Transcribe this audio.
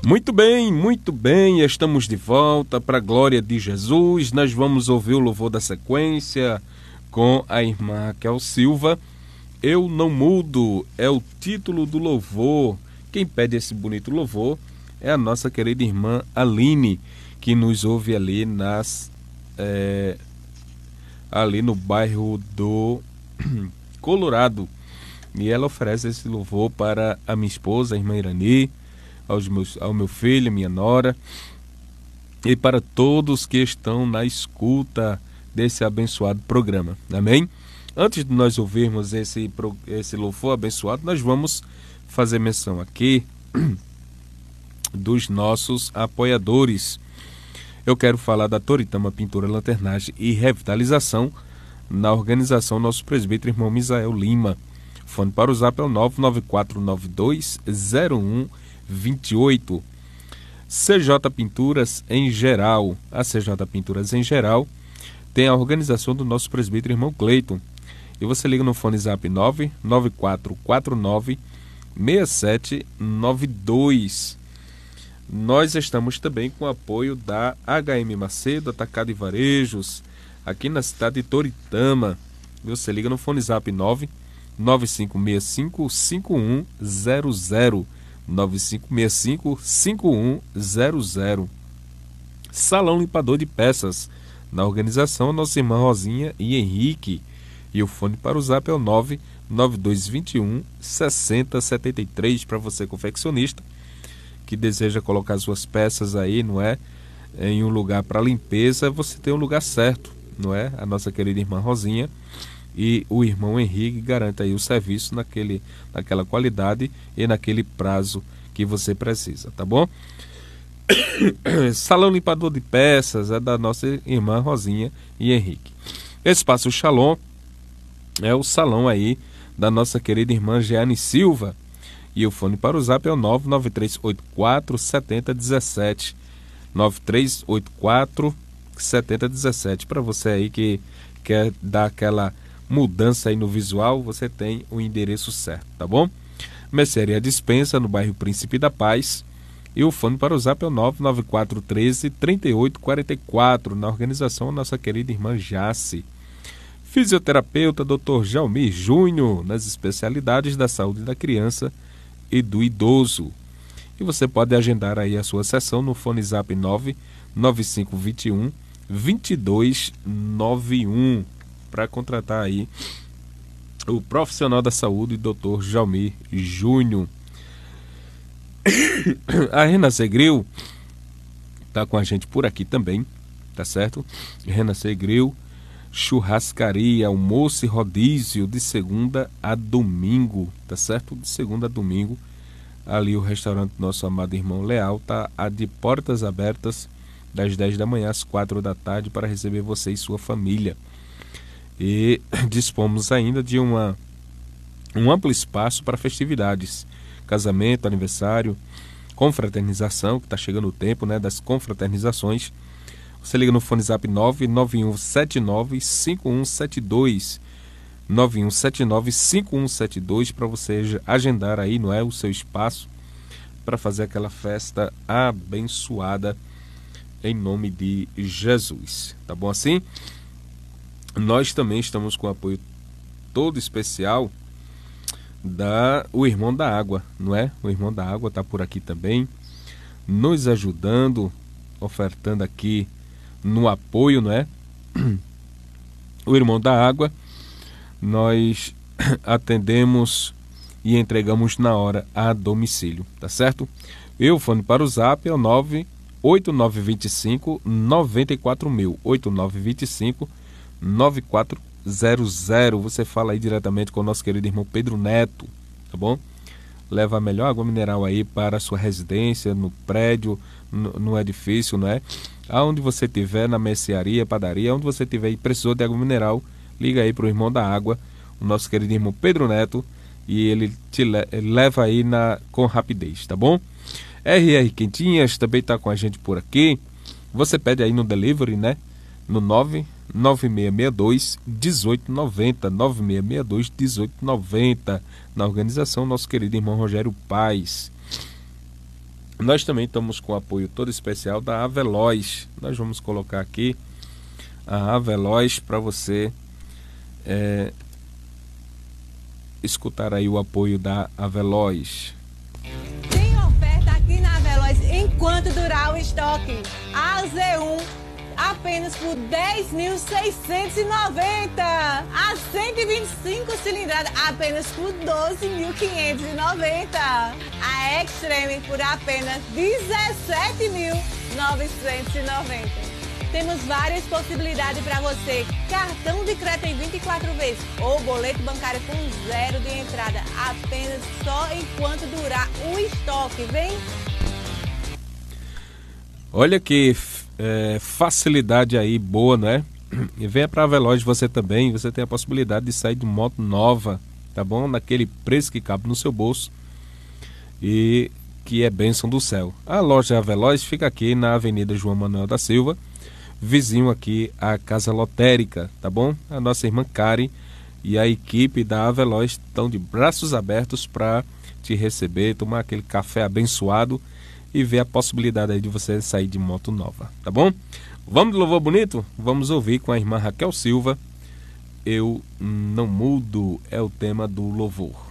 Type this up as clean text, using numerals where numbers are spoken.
Muito bem, estamos de volta para a glória de Jesus. Nós vamos ouvir o louvor da sequência com a irmã Raquel Silva. Eu não mudo é o título do louvor. Quem pede esse bonito louvor é a nossa querida irmã Aline, que nos ouve ali ali no bairro do Colorado. E ela oferece esse louvor para a minha esposa, a irmã Irani, ao meu filho, minha nora, e para todos que estão na escuta desse abençoado programa. Amém? Antes de nós ouvirmos esse louvor abençoado, nós vamos fazer menção aqui dos nossos apoiadores. Eu quero falar da Toritama Pintura, Lanternagem e Revitalização, na organização nosso presbítero irmão Misael Lima. Fone para o zap é o 994920128. CJ Pinturas em Geral. A CJ Pinturas em Geral tem a organização do nosso presbítero irmão Cleiton. E você liga no fone zap 994496792. Nós estamos também com o apoio da HM Macedo, Atacado e Varejos, aqui na cidade de Toritama. Você liga no fone zap 9565-5100. 9565-5100. Salão Limpador de Peças, na organização nossa irmã Rosinha e Henrique. E o fone para o zap é o 99221-6073, para você confeccionista que deseja colocar suas peças aí, não é? Em um lugar para limpeza, você tem um lugar certo, não é? A nossa querida irmã Rosinha e o irmão Henrique garante aí o serviço naquela qualidade e naquele prazo que você precisa, tá bom? Salão Limpador de Peças é da nossa irmã Rosinha e Henrique. Espaço Shalom é o salão aí da nossa querida irmã Jeane Silva. E o fone para o zap é o 99384-7017. 9384-7017. Para você aí que quer dar aquela mudança aí no visual, você tem o endereço certo, tá bom? Mercearia Dispensa, no bairro Príncipe da Paz. E o fone para o zap é o 99413-3844, na organização nossa querida irmã Jace. Fisioterapeuta Dr. Jaumir Júnior, nas especialidades da saúde da criança e do idoso. E você pode agendar aí a sua sessão no fone zap 99521-2291 para contratar aí o profissional da saúde, Dr. Jaumir Júnior. A Renascer Grill tá com a gente por aqui também, tá certo? Renascer Grill, churrascaria, almoço e rodízio de segunda a domingo, tá certo? De segunda a domingo. Ali o restaurante do nosso amado irmão Leal tá de portas abertas das 10 da manhã às 4 da tarde para receber você e sua família. E dispomos ainda de um amplo espaço para festividades, casamento, aniversário, confraternização, que está chegando o tempo, né, das confraternizações. Você liga no fone zap 99179-5172. 9179-5172 para você agendar aí, não é, o seu espaço para fazer aquela festa abençoada em nome de Jesus. Tá bom assim? Nós também estamos com apoio todo especial o Irmão da Água, não é? O Irmão da Água está por aqui também, nos ajudando, ofertando aqui no apoio, não é? O Irmão da Água, nós atendemos e entregamos na hora a domicílio, tá certo? E o fone para o zap é o 98925-94000, 8925-9400. Você fala aí diretamente com o nosso querido irmão Pedro Neto, tá bom? Leva a melhor água mineral aí para a sua residência, no prédio, no edifício, não é? Aonde você estiver, na mercearia, padaria, onde você estiver e precisou de água mineral, liga aí para o Irmão da Água, o nosso querido irmão Pedro Neto, e ele te leva aí com rapidez, tá bom? RR Quentinhas também está com a gente por aqui. Você pede aí no delivery, né? No 99662-1890, 9662-1890, na organização nosso querido irmão Rogério Paz. Nós também estamos com o apoio todo especial da Aveloz. Nós vamos colocar aqui a Aveloz para você escutar aí o apoio da Aveloz. Tem oferta aqui na Aveloz enquanto durar o estoque. A Z1 apenas por 10.690. A 125 cilindrada apenas por 12.590. A Extreme por apenas 17.990. Temos várias possibilidades para você. Cartão de crédito em 24 vezes ou boleto bancário com 0 de entrada. Apenas só enquanto durar o estoque. Vem! Olha que facilidade aí boa, né? E venha para a Aveloz você também. Você tem a possibilidade de sair de moto nova, tá bom? Naquele preço que cabe no seu bolso e que é bênção do céu. A loja Aveloz fica aqui na Avenida João Manuel da Silva, vizinho aqui à Casa Lotérica, tá bom? A nossa irmã Karen e a equipe da Aveloz estão de braços abertos para te receber, tomar aquele café abençoado e ver a possibilidade aí de você sair de moto nova, tá bom? Vamos de louvor bonito? Vamos ouvir com a irmã Raquel Silva. Eu não mudo é o tema do louvor.